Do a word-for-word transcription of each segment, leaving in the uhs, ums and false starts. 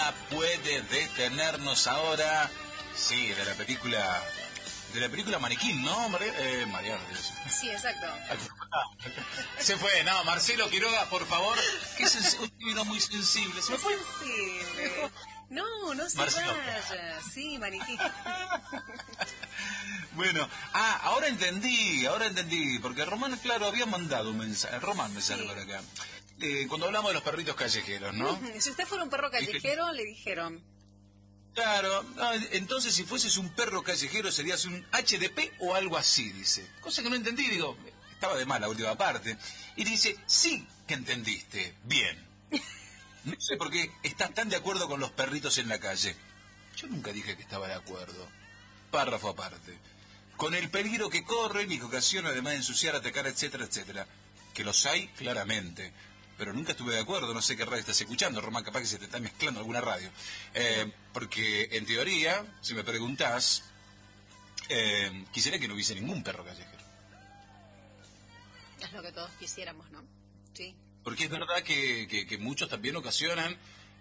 Nada puede detenernos ahora. Sí, de la película... De la película Maniquín, ¿no? María, eh, Mariano. Sí, exacto. Se fue, no, Marcelo Quiroga, por favor. Que es un video muy sensible. Se me fue. Sensible. No, no se Marcelo. vaya. Sí, Maniquín. Bueno, ah, ahora entendí, ahora entendí. Porque Román, claro, había mandado un mensaje. Román me sale Sí. por acá. Eh, cuando hablamos de los perritos callejeros, ¿no? Si usted fuera un perro callejero, le dijeron... Claro, no, entonces si fueses un perro callejero serías un H D P o algo así, dice. Cosa que no entendí, digo, estaba de mal la última parte. Y dice, sí que entendiste, bien. No sé por qué estás tan de acuerdo con los perritos en la calle. Yo nunca dije que estaba de acuerdo. Párrafo aparte. Con el peligro que corren y que ocasiona además de ensuciar, atacar, etcétera, etcétera. Que los hay, claramente. Pero nunca estuve de acuerdo, no sé qué radio estás escuchando, Román, capaz que se te está mezclando alguna radio. Eh, porque, en teoría, si me preguntás, eh, quisiera que no hubiese ningún perro callejero. Es lo que todos quisiéramos, ¿no? Sí. Porque es verdad que, que, que muchos también ocasionan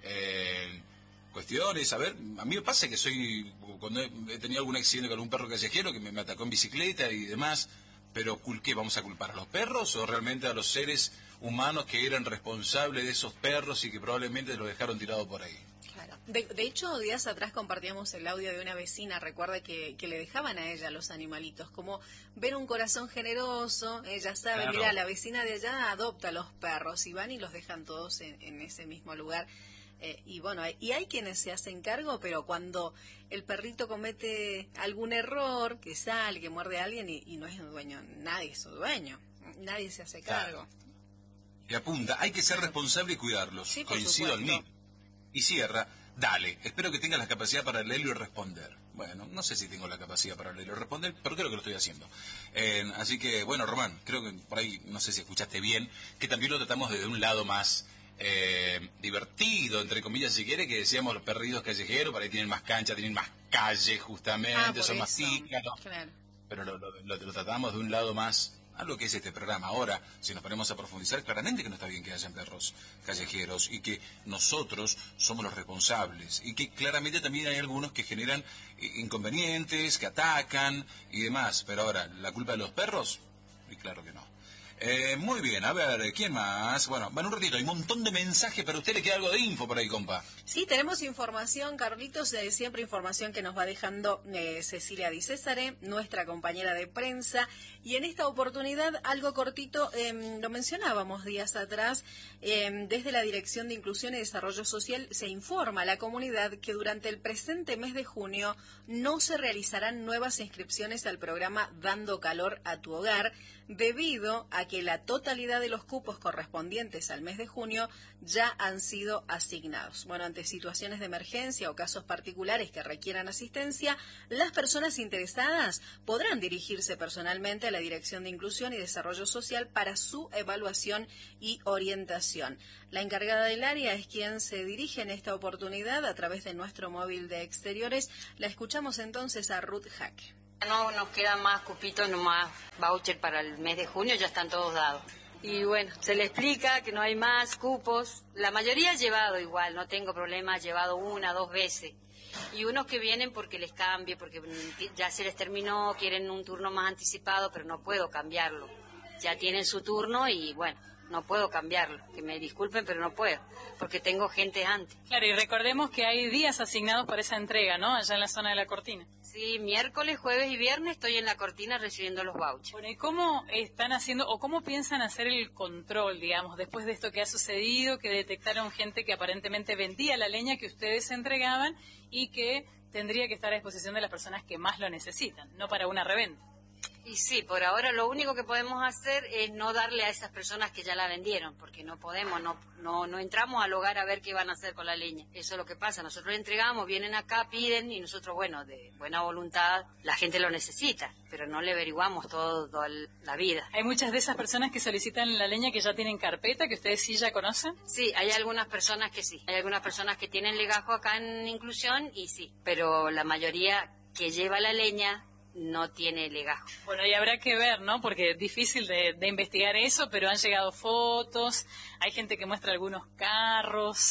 eh, cuestiones. A ver, a mí me pasa que soy, cuando he, he tenido algún accidente con un perro callejero que me, me atacó en bicicleta y demás, pero ¿qué vamos a culpar? ¿A los perros o realmente a los seres humanos que eran responsables de esos perros y que probablemente los dejaron tirados por ahí? Claro. De, de hecho, días atrás compartíamos el audio de una vecina, recuerda que, que le dejaban a ella los animalitos, como ver un corazón generoso, ella sabe, Claro. mira, la vecina de allá adopta los perros y van y los dejan todos en, en ese mismo lugar. Eh, y bueno, hay, y hay quienes se hacen cargo, pero cuando el perrito comete algún error, que sale, que muerde a alguien y, y no es un dueño, nadie es su dueño, nadie se hace cargo. Claro. Y apunta, hay que ser responsable y cuidarlos. Sí, por Coincido al supuesto. mí. Y cierra, dale, espero que tengas la capacidad para leerlo y responder. Bueno, no sé si tengo la capacidad para leerlo y responder, pero creo que lo estoy haciendo. Eh, así que, bueno, Román, creo que por ahí, no sé si escuchaste bien, que también lo tratamos desde un lado más eh, divertido, entre comillas, si quiere, que decíamos los perritos callejeros, por ahí tienen más cancha, tienen más calle, justamente, Ah, por son más eso. pícaros. Claro. Pero lo, lo, lo, lo tratamos de un lado más a lo que es este programa. Ahora, si nos ponemos a profundizar, claramente que no está bien que hayan perros callejeros y que nosotros somos los responsables y que claramente también hay algunos que generan eh, inconvenientes, que atacan y demás. Pero ahora, ¿la culpa de los perros? Y claro que no. Eh, muy bien, a ver, ¿quién más? Bueno, van un ratito, hay un montón de mensajes, pero a usted le queda algo de info por ahí, compa. Sí, tenemos información, Carlitos, eh, siempre información que nos va dejando eh, Cecilia Di Césare, nuestra compañera de prensa, y en esta oportunidad, algo cortito, eh, lo mencionábamos días atrás, eh, desde la Dirección de Inclusión y Desarrollo Social se informa a la comunidad que durante el presente mes de junio no se realizarán nuevas inscripciones al programa Dando Calor a tu Hogar, debido a que la totalidad de los cupos correspondientes al mes de junio ya han sido asignados. Bueno, ante situaciones de emergencia o casos particulares que requieran asistencia, las personas interesadas podrán dirigirse personalmente a la Dirección de Inclusión y Desarrollo Social para su evaluación y orientación. La encargada del área es quien se dirige en esta oportunidad a través de nuestro móvil de exteriores. La escuchamos entonces a Ruth Jaque. No nos quedan más cupitos, no más voucher para el mes de junio, ya están todos dados. Y bueno, se le explica que no hay más cupos. La mayoría ha llevado igual, no tengo problema, ha llevado una, dos veces. Y unos que vienen porque les cambie, porque ya se les terminó, quieren un turno más anticipado, pero no puedo cambiarlo. Ya tienen su turno y bueno, no puedo cambiarlo. Que me disculpen, pero no puedo, porque tengo gente antes. Claro, y recordemos que hay días asignados para esa entrega, ¿no? Allá en la zona de la Cortina. Sí, miércoles, jueves y viernes estoy en la Cortina recibiendo los vouchers. Bueno, ¿y cómo están haciendo, o cómo piensan hacer el control, digamos, después de esto que ha sucedido, que detectaron gente que aparentemente vendía la leña que ustedes entregaban y que tendría que estar a disposición de las personas que más lo necesitan, no para una reventa? Y sí, por ahora lo único que podemos hacer es no darle a esas personas que ya la vendieron, porque no podemos, no no no entramos al hogar a ver qué van a hacer con la leña. Eso es lo que pasa, nosotros le entregamos, vienen acá, piden, y nosotros, bueno, de buena voluntad, la gente lo necesita, pero no le averiguamos todo, toda la vida. ¿Hay muchas de esas personas que solicitan la leña que ya tienen carpeta, que ustedes sí ya conocen? Sí, hay algunas personas que sí, hay algunas personas que tienen legajo acá en Inclusión, y sí, pero la mayoría que lleva la leña no tiene legajo. Bueno, y habrá que ver, ¿no? Porque es difícil de, de investigar eso, pero han llegado fotos, hay gente que muestra algunos carros,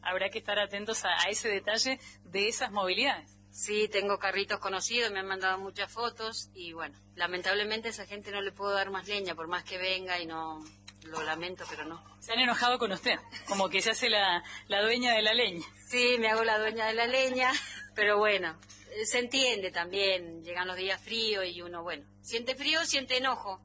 habrá que estar atentos a, a ese detalle de esas movilidades. Sí, tengo carritos conocidos, me han mandado muchas fotos y bueno, lamentablemente a esa gente no le puedo dar más leña, por más que venga y no, lo lamento, pero no. Se han enojado con usted, como que se hace la, la dueña de la leña. Sí, me hago la dueña de la leña, pero bueno, se entiende también, llegan los días fríos y uno, bueno, siente frío, siente enojo.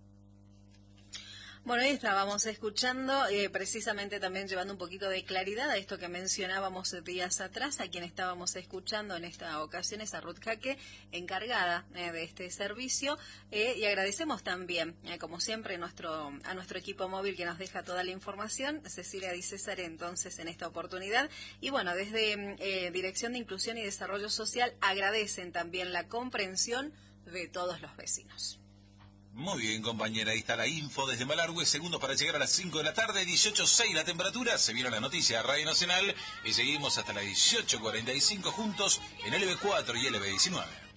Bueno, ahí estábamos escuchando, eh, precisamente también llevando un poquito de claridad a esto que mencionábamos días atrás, a quien estábamos escuchando en esta ocasión es a Ruth Jaque, encargada eh, de este servicio, eh, y agradecemos también, eh, como siempre, nuestro, a nuestro equipo móvil que nos deja toda la información, Cecilia Di César, entonces, en esta oportunidad. Y bueno, desde eh, Dirección de Inclusión y Desarrollo Social agradecen también la comprensión de todos los vecinos. Muy bien, compañera, ahí está la info desde Malargüe, segundo para llegar a las cinco de la tarde, dieciocho seis la temperatura, se viene la noticia de Radio Nacional y seguimos hasta las dieciocho cuarenta y cinco juntos en L B cuatro y L B diecinueve.